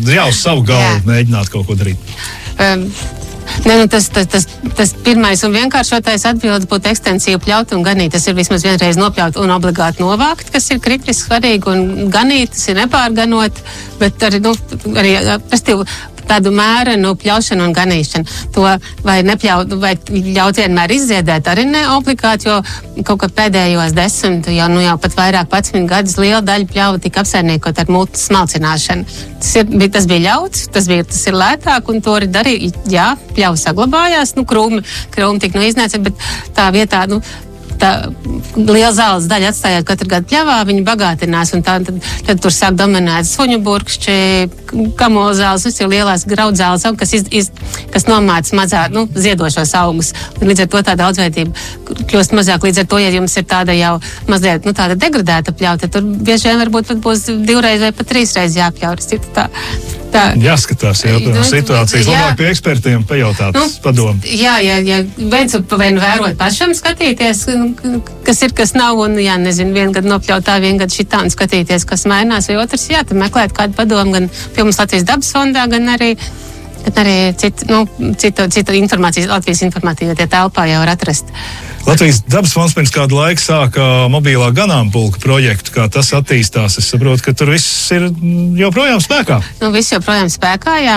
uz savu galvu mēģināt kaut ko darīt. Tas pirmais un vienkāršotais atbildes būtu ekstensīvi pļaut un ganīt. Tas ir vismaz vienreiz nopļaut un obligāti novākt, kas ir kritiski svarīgi, un ganīt, tas ir nepārganot, bet arī tādu mērenu pļaušanu un ganīšanu. To vai ļaut vienmēr izdziedēt arī ne obligāti, jo kaut kā pēdējos 10, jau pat vairāk 11 gadus liela daļa pļauju tika apsaimniekot ar mutes smalcināšanu. Tas bija ļauts, tas ir lētāk, un to arī darīja. Jā, pļauja saglabājās, krūmi tika iznēcināti, bet tā vietā, tā liela zāles daļa atstājot katru gadu pļavā, viņi bagātinās, un tad tur sāk dominēt suņu burkšķi, kamola zāles, ir lielās graudzāles, kas nomāc mazā, ziedošos augus. Līdz ar to tā daudzveidība kļūst mazāk. Līdz ar to, ja jums ir tāda jau mazliet, tāda degradēta pļauja, tad tur bieži vien varbūt pat būs 2 vai pat 3 reizes jāpļauj. Jāskatās, situācijas. Labāk pie ekspertiem pajautāt padomu. Jā, viens vai vērot pašam skatīties, kas nav, un vienu gadu nopļautā, vienu gadu šitā, un skatīties, kas mainās, vai otrs, tad meklēt kādu padomu gan pie mums Latvijas dabas fondā, gan arī citu informāciju, Latvijas informatīvajā telpā jau var atrast. Latvijas dabas fonds pirms kādu laiku sāka mobilā ganāmpulka projektu. Kā tas attīstās? Es saprotu, ka tur viss ir joprojām spēkā. Viss joprojām spēkā, jā.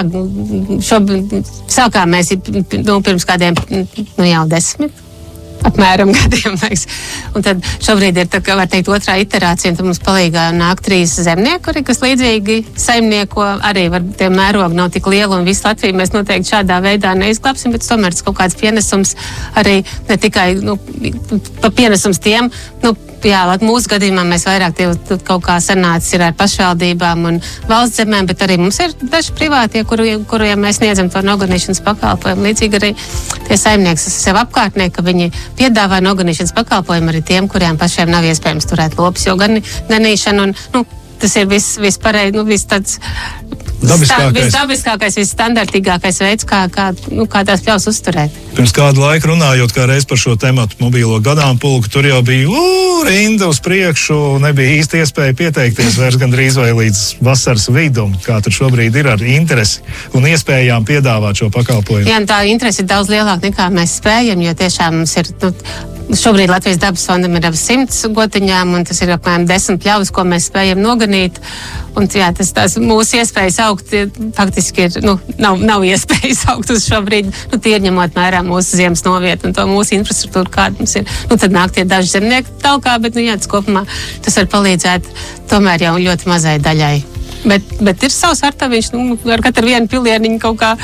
Sākām mēs pirms kādiem jau 10 apmēram gadiem. Un tad šobrīd ir, var teikt, otrā iterācija, un tad mums palīgā nāk 3 zemnieki, kas līdzīgi saimnieko, arī tie mērogi nav tik lieli, un visu Latviju mēs noteikti šādā veidā neizglābsim, bet tomēr tas kaut kāds pienesums arī ne tikai pa pienesums tiem, mūsu gadījumā mēs vairāk kaut kā sanācis ir ar pašvaldībām un valsts zemēm, bet arī mums ir daži privātie, kuriem mēs sniedzam to noganīšanas pakalpojumu. Līdzīgi arī tie saimnieki sev apkārtnē, ka viņi piedāvā noganīšanas pakalpojumu arī tiem, kuriem pašiem nav iespējams turēt lopus, jo ganīšana un tas ir viss tāds visdabiskākais, visstandartīgākais veids, kā tās pļaus uzturēt. Pirms kādu laiku runājot kā reiz par šo tematu mobilo ganāmpulku, tur jau bija rinda uz priekšu, nebija īsti iespēja pieteikties vairs gandrīz vai līdz vasaras vidum, kā tur šobrīd ir ar interesi un iespējām piedāvāt šo pakalpojumu. Jā, tā interesi ir daudz lielāka nekā mēs spējam, jo tiešām mums ir šobrīd Latvijas dabas fondam ir ap 100 gotiņām, un tas ir apmēram 10 pļavas, ko mēs spējam noganīt. Un tās mūsu iespējas augt faktiski ir, nav iespējas augt uz šobrīd, tīrņemot mērā mūsu ziemas novietu un to mūsu infrastruktūru, kāda mums ir. Tad nāk tie daži zemnieki talkā, bet, tas kopumā tas var palīdzēt tomēr jau ļoti mazai daļai. Bet ir savs artaviņš, ar katru vienu pilieniņu kaut kā,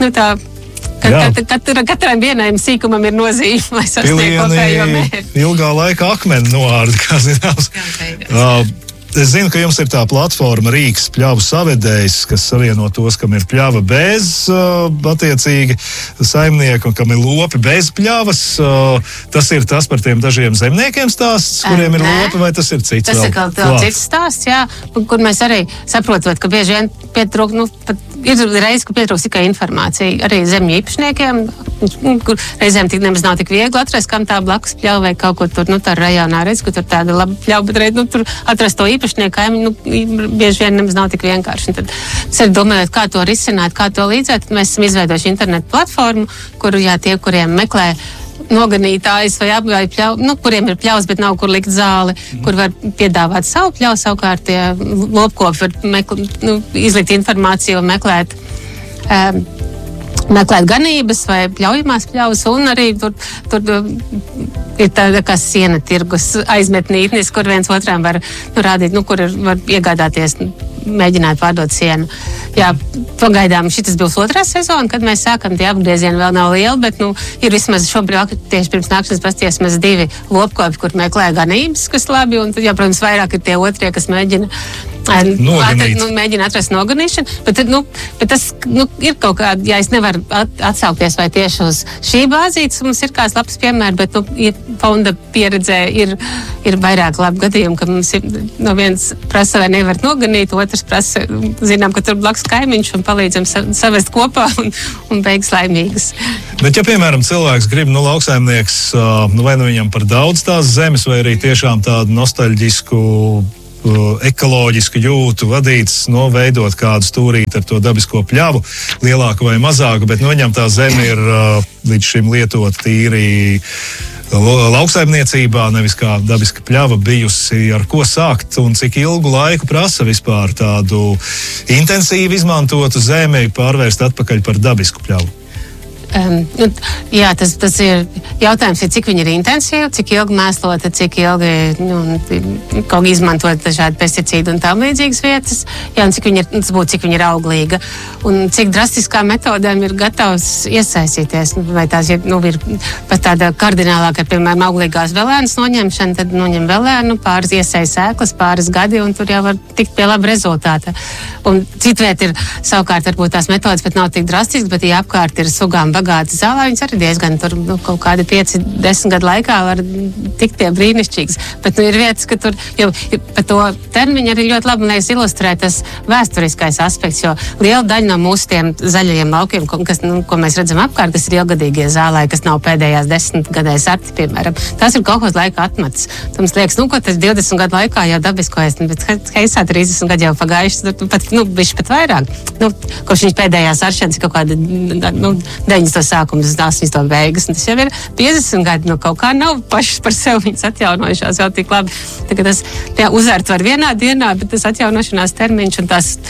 Katram vienam sīkumam ir nozīme, lai sasniegtu kaut kādu mērķi. Ilgā laika akmeni noārda, kā zināms. Es zinu, ka jums ir tā platforma Rīgas pļavu savedējs, kas savieno tos, kam ir pļava bez attiecīgi saimnieku un kam ir lopi bez pļavas. Tas ir tas par tiem dažiem zemniekiem stāsts, kuriem ir lopi, vai tas ir cits? Tas ir kaut cits stāsts, jā, kur mēs arī saprotot, ka bieži vien pietrūk, ir reiz, ka pietrūks tikai informācija arī zemju īpašniekiem, kur reizēm nemaz nav tik viegli atrast, kam tā blakus pļauja vai kaut ko tur, tā rajonā redz, ka tur tāda laba pļauja, bet reiz, tur atrast to īpašnieku kaimiņu, bieži vien nemaz nav tik vienkārši. Un tad es arī domāju, kā to risināt, kā to līdzēt. Mēs esam izveidojuši internetu platformu, kur tie, kuriem meklē noganītājs vai apgāja pļauju, kuriem ir pļaus, bet nav kur likt zāli, kur var piedāvāt savu pļauju, savukārt tie lopkopi var izlikt informāciju un meklēt ganības vai pļaujamās pļaus, un arī tur ir tāda kā siena tirgus aizmetnītnis, kur viens otram var rādīt, kur var iegādāties, mēģināt pārdot sienu. Jā, pagaidām šitas būs otrā sezona, kad mēs sākam, tie apgriezieni vēl nav lieli, bet ir vismaz šobrīd, tieši pirms nākšanas pasties, mēs 2 lopkopi, kur meklē ganības, kas labi, un tad, protams, vairāk ir tie otrie, kas mēģina atrast noganīšanu, bet tas ir kaut kā, ja es nevaru atsaukties vai tieši uz šī bāzītes, mums ir kāds labs piemērs, bet fonda pieredzē ir vairāk labi gadījumi, ka mums ir viens prasa vai nevar noganīt, otrs prasa, zinām, ka tur blakus kaimiņš un palīdzam savest kopā un beigas laimīgas. Bet ja, piemēram, cilvēks grib, lauksaimnieks, vai viņam par daudz tās zemes, vai arī tiešām tādu nostalģisku ekoloģisku jūtu vadīts, veidot kādu stūrīti ar to dabisko pļavu, lielāku vai mazāku, bet viņam tā zeme ir līdz šim lietot tīri lauksaimniecībā, nevis kā dabiska pļava bijusi, ar ko sākt un cik ilgu laiku prasa vispār tādu intensīvi izmantotu zemi pārvērst atpakaļ par dabisku pļavu? Jā, tas ir jautājums, cik viņi ir intensīvi, cik ilgi mēslota, cik ilgi kaut kā izmantot dažādi pesticīdi un tam līdzīgas vietas, jā, un cik viņi ir auglīga, un cik drastiskā metodēm ir gatavs iesaistīties, vai tās ir pat tāda kardinālāka, piemēram, auglīgās velēnas noņemšana, tad noņem velēnu, pāris iesaist sēklas, pāris gadi, un tur jau var tikt pie laba rezultāta. Un citviet ir savukārt varbūt tās metodas pat nav tik drastiskas, bet ja apkārt ir sugām bagāta zālē, viņas arī diezgan tur kaut kādi 5-10 gadu laikā var tikt pie brīnišķīgas. Bet ir vietas, ka tur, jo par to termiņu arī ļoti labi, man liekas, ilustrē tas vēsturiskais aspekts, jo liela daļa no mūsu tiem zaļajiem laukiem, ko mēs redzam apkārt, kas ir ilgadīgie zālē, kas nav pēdējās 10 gadēs arti, piemēram. Tas ir kaut kāds laika atmats. Mums liekas, ko tas 20 gadu laikā jau dabiskojas, bet heisā 30 gadu jau pagājuši, bišķi pat vairāk. Kopš viņš pēdējās aršanas ir kaut kāda 90. sākums, 80. beigas, un tas jau ir 50 gadi, kaut kā nav pašas par sevi viņas atjaunojušās vēl tik labi. Tagad tas uzvērt var vienā dienā, bet tas atjaunošanās termiņš un tas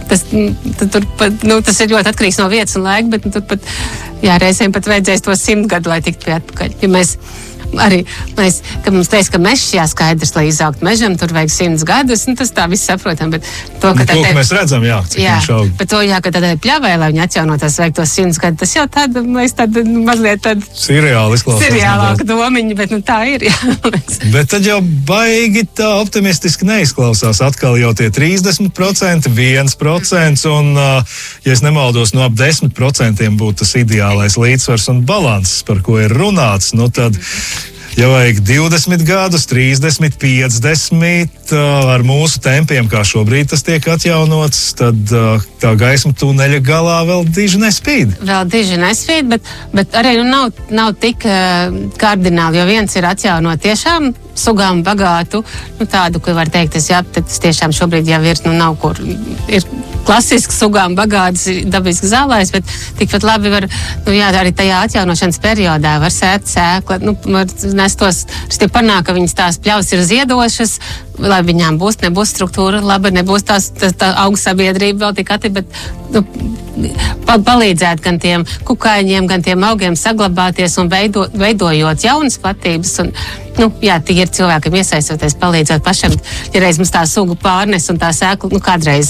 ir ļoti atkarīgs no vietas un laika, bet tur pat, reizēm pat vajadzēs to 100 gadu, lai tiktu pie atpakaļ. Ja mēs mums teica, ka mežs jāskaidrs, lai izaugt mežam, tur vajag 100 gadus, tas tā viss saprotam, bet to, ka mēs redzam, cik viņš aug. Bet to, ka tādai pļavai, lai viņi atjaunotas, vajag to 100 gadus, tas jau tāda, mazliet tāda seriāli izklausās. Seriālāka domiņa, bet tā ir, Bet tad jau baigi tā optimistiski neizklausās. Atkal jau tie 30%, 1%, un, ja es nemaldos, ap 10% būtu tas ideālais līdzsvars un balanss, par ko ir runāts, tad ja vajag 20 gadus, 30, 50 ar mūsu tempiem, kā šobrīd tas tiek atjaunots, tad tā gaisma tuneļa galā vēl diži nespīd. Vēl diži nespīd, bet arī nav tik kardināli, jo viens ir atjaunot tiešām sugām bagātu, tādu, ka var teikt, tas tiešām šobrīd jau ir, nav kur, ir klasiski sugām bagātas dabiski zālēs, bet tikpat labi var, arī tajā atjaunošanas periodā var sēt sēkla, var nest tos, panāk, ka viņas tās pļavas ir ziedošas, lai viņām nebūs struktūra laba, nebūs tā auga sabiedrība vēl tik ati, bet palīdzēt gan tiem kukaiņiem, gan tiem augiem saglabāties un veidojot jaunas platības. Un, tīri cilvēkiem iesaistoties, palīdzot pašam, ja reiz mums tā sugu pārnes un tā sēkla, kādreiz,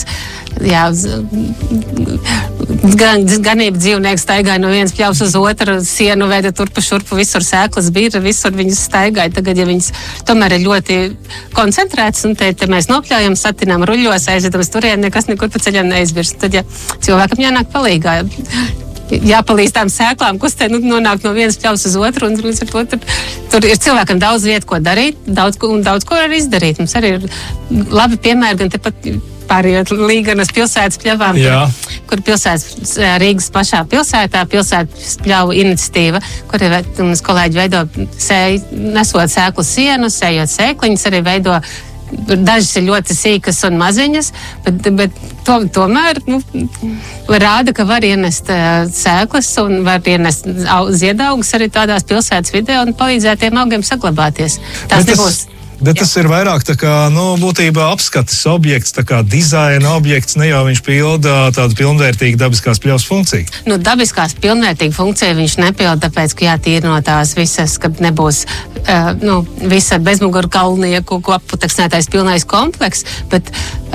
ganība dzīvnieks staigāja no vienas pļavas uz otru, sienu veida turpa šurpu, visur sēklas bija, visur viņas staigāja. Tagad, ja viņas tomēr ir ļoti koncentrētas, un te mēs nopļaujam, satinām ruļļos, aizvedam uz turieni, nekas nekur pa ceļam neizvirst. Tad, ja cilvēkam jānāk palīgā, jāpalīdz tām sēklām, kustē, nonāk no vienas pļavas uz otru, un līdz ar to tur ir cilvēkam daudz vietu, ko darīt, daudz ko arī izdarīt. Mums arī ir labi piemēri, gan tepat pārējot Līganas pilsētas pļavām, kur pilsētas Rīgas pašā pilsētā, pilsētas pļavu iniciatīva, kur mums kolēģi veido nesot sēklu sienu, sējot sēkliņas, arī veido. Dažas ir ļoti sīkas un maziņas, bet tomēr rāda, ka var ienest sēklas un var ienest ziedaugus arī tādās pilsētas vidē un palīdzēt tiem augiem saglabāties. Bet tas ir vairāk tā kā, būtībā apskates objekts, tā kā dizaina objekts, ne jau viņš pilda tādu pilnvērtīgu dabiskās pļavas funkciju. Dabiskās pilnvērtīgu funkciju viņš nepilda, tāpēc, ka jātīra no tās visas, kad nebūs visa bezmuguru kalnieku, ko aputeksnētais pilnais kompleks, bet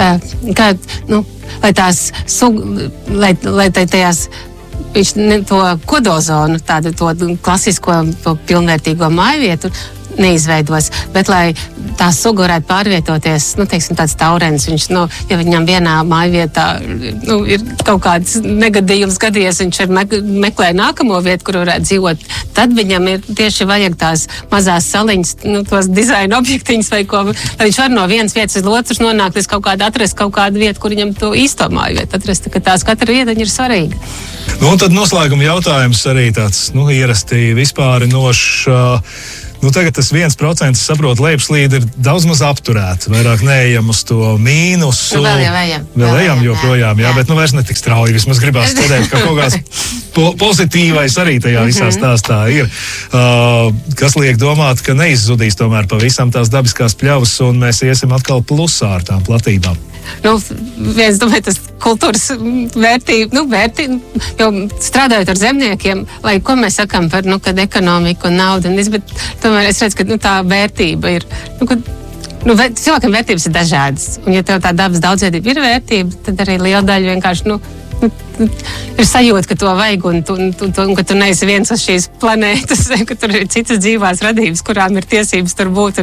lai tās lai tajās viņš to kodolzonu, tādu to klasisko, to pilnvērtīgo mājvietu neizveidos, bet lai tā suga varētu pārvietoties, tāds taurens, viņš, ja viņam vienā mājvietā, ir kaut kāds negadījums gadījies, viņš meklē nākamo vietu, kur varētu dzīvot, tad viņam ir tieši vajag tās mazās saliņas, tos dizaina objektiņus vai ko, lai viņš var no vienas vietas uz otras nonākt, līdz atrast kaut kādu vietu, kur viņam to īsto mājvietu atrast, ka tās katra vieta ir svarīga. Un tad noslēguma jautājums arī tāds, ierasti vispārinošs. tagad tas 1%, saprot, lejupslīde ir daudz maz apturēta. Vairāk neejam uz to mīnusu. Vēl ejam joprojām, jā, bet vairs netik strauji. Vismaz gribās cerēt, ka kaut kāds pozitīvais arī tajā visā stāstā ir. Kas liek domāt, ka neizzudīs tomēr pavisam tās dabiskās pļavas un mēs iesim atkal plusā ar tām platībām. Viens, domāju, tas kultūras vērtība, jo strādājot ar zemniekiem, lai ko mēs sakām par, kad ekonomika un nauda, bet tomēr es redzu, ka tā vērtība ir, cilvēkam vērtības ir dažādas, un ja tev tā dabas daudzveidība ir vērtība, tad arī liela daļa vienkārši, ir sajūta, ka to vajag, un ka tu neesi viens uz šīs planētas, ka tur ir citas dzīvās radības, kurām ir tiesības tur būt.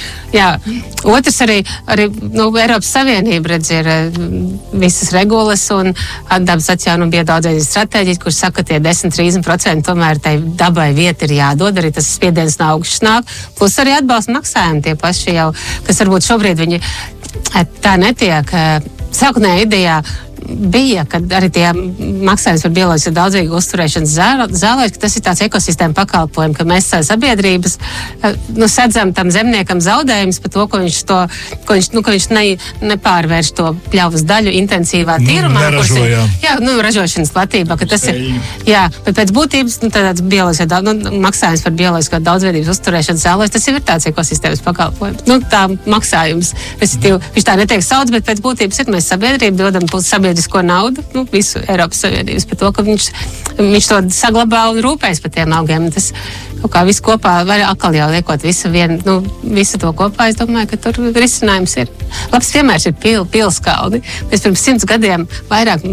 Otrs arī Eiropas Savienība redz ir visas regulas un dabas atjaunuma biodaudzveidības stratēģijas, kur saka, ka tie 10-30% tomēr tai dabai vieta ir jādod, arī tas spiediens no augšas nāk, plus arī atbalsta maksājumi tie paši jau, kas varbūt šobrīd viņi tā netiek. Sākotnējā idejā bija, kad arī tie maksājums par bioloģisku daudzveidīgu uzturēšanas zālēs, ka tas ir tāds ekosistēma pakalpojums, ka mēs sabiedrības sedzam tam zemniekam zaudējumus par to, ka viņš nepārvērš to pļavas daļu intensīvā tīrumā. Ražošanas platībā, ka tas ir. Jā, bet pēc būtības tāds maksājums par bioloģisko daudzveidības uzturēšanas zālēs, tas jau ir tāds ekosistēmas pakalpojums. Tā maksājums, viņš tā netiek sauc, bet pēc būtības ir mēs sabiedrību dodam sabiedrisko naudu, visu Eiropas Savienības par to, ka viņš to saglabā un rūpējas par tiem augiem. Tas kaut kā viss kopā, vai atkal jau liekot visu to kopā, es domāju, ka tur risinājums ir. Labs piemērs ir pilskalni. Mēs pirms 100 gadiem vairāk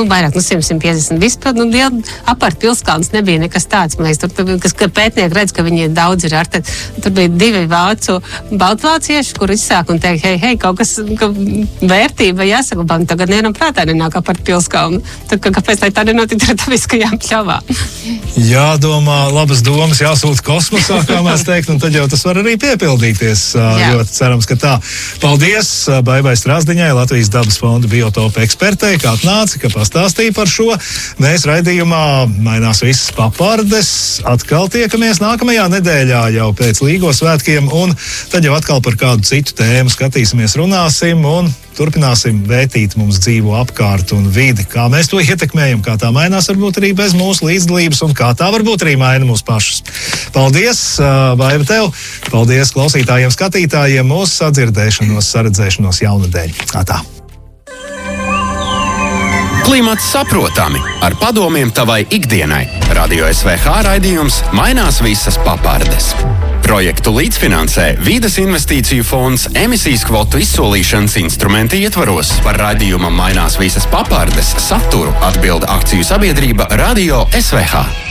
150 vispār, apart pilskalns nebija nekas tāds. Man liekas, tur pētnieki redz, ka viņi daudz ir ar. Tur bija 2 vācu baltvācieši, kur izsāk un teikt, hei, kaut kas vērtība jāsaglabā, un tagad nevienam prātā nenāk apart pilskalnu. Tad kāpēc tā nenotika ar dabiskajām pļavām? Jādomā, labas domas jāsūta kosmosā, kā mēs teikt, un tad jau tas var arī piepildīties. Ļoti cerams, ka tā. Paldies Baibai Strāzdiņai, Latvijas dabas fonda biotopa ekspertei, kā atnāca, ka pastāstīja par šo. Mēs raidījumā mainās visas papardes. Atkal tiekamies nākamajā nedēļā jau pēc Līgo svētkiem, un tad jau atkal par kādu citu tēmu skatīsimies, runāsim un turpināsim vērtīt mums dzīvo apkārt un vidi, kā mēs to ietekmējam, kā tā mainās varbūt arī bez mūsu līdzdalības un kā tā varbūt arī maina mūs pašus. Paldies, Baiba, tev! Paldies klausītājiem, skatītājiem! Mūsu sadzirdēšanos, saredzēšanos jaunadēļ. Tā. Klimats saprotami ar padomiem tavai ikdienai. Radio SVH raidījums Mainās visas papardes. Projektu līdzfinansē Vides investīciju fonds emisijas kvotu izsolīšanas instrumenti ietvaros. Par raidījumam Mainās visas papardes saturu atbilda akciju sabiedrība Radio SVH.